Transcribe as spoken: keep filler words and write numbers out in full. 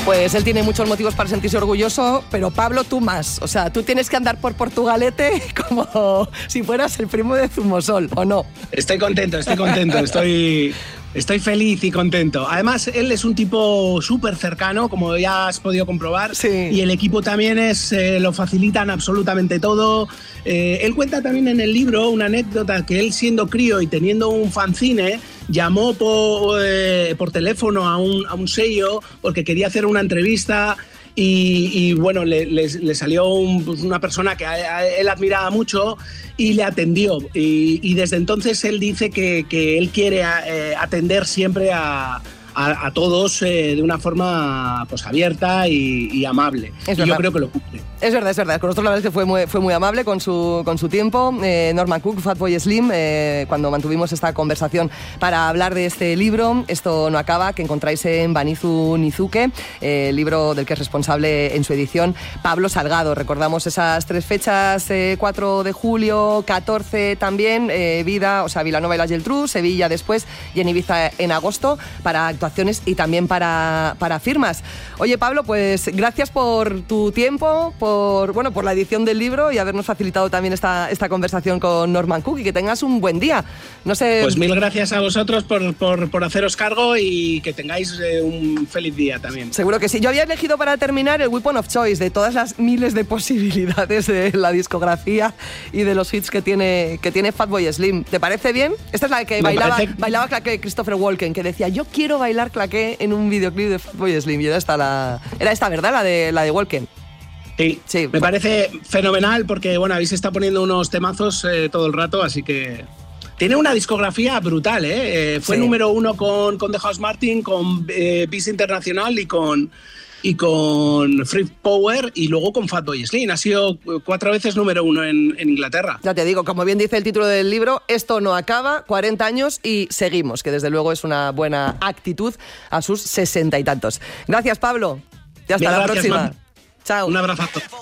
Pues él tiene muchos motivos para sentirse orgulloso, pero Pablo, tú más. O sea, tú tienes que andar por Portugalete como si fueras el primo de Zumosol, ¿o no? Estoy contento, estoy contento, estoy... Estoy feliz y contento. Además, él es un tipo súper cercano, como ya has podido comprobar. Sí. Y el equipo también es, eh, lo facilitan absolutamente todo. Eh, él cuenta también en el libro una anécdota que él, siendo crío y teniendo un fanzine, llamó por, eh, por teléfono a un, a un sello porque quería hacer una entrevista. Y, y bueno, le, le, le salió un, una persona que a, a él admiraba mucho y le atendió. Y, y desde entonces él dice que, que él quiere eh, atender siempre a, a, a todos eh, de una forma pues, abierta y, y amable. Es y yo creo que lo cumple. Es verdad, es verdad. Con nosotros la verdad es que fue muy, fue muy amable con su, con su tiempo. Eh, Norman Cook, Fatboy Slim, eh, cuando mantuvimos esta conversación para hablar de este libro, Esto no acaba, que encontráis en Banizu Nizuke, eh, libro del que es responsable en su edición Pablo Salgado. Recordamos esas tres fechas, eh, cuatro de julio, catorce también, eh, Vida, o sea, Vilanova y la Geltrú, Sevilla después y en Ibiza en agosto, para actuaciones y también para, para firmas. Oye, Pablo, pues gracias por tu tiempo, por Por, bueno, por la edición del libro y habernos facilitado también esta, esta conversación con Norman Cook, y que tengas un buen día. No sé... Pues mil gracias a vosotros por, por, por haceros cargo y que tengáis eh, un feliz día también. Seguro que sí. Yo había elegido para terminar el Weapon of Choice, de todas las miles de posibilidades de la discografía y de los hits que tiene, que tiene Fatboy Slim. ¿Te parece bien? Esta es la que bailaba, parece... bailaba claqué Christopher Walken, que decía, yo quiero bailar claqué en un videoclip de Fatboy Slim. Y era esta, la, era esta ¿verdad? La de, la de Walken. Sí, sí, me parece fenomenal porque, bueno, habéis estado poniendo unos temazos eh, todo el rato, así que... Tiene una discografía brutal, ¿eh? eh fue sí. número uno con, con The House Martin, con eh, Peace International y con, y con Free Power, y luego con Fatboy Slim. Ha sido cuatro veces número uno en, en Inglaterra. Ya te digo, como bien dice el título del libro, esto no acaba, cuarenta años y seguimos, que desde luego es una buena actitud a sus sesenta y tantos. Gracias, Pablo. Y hasta Bien, la gracias, próxima. Man. Chao. Un abrazo.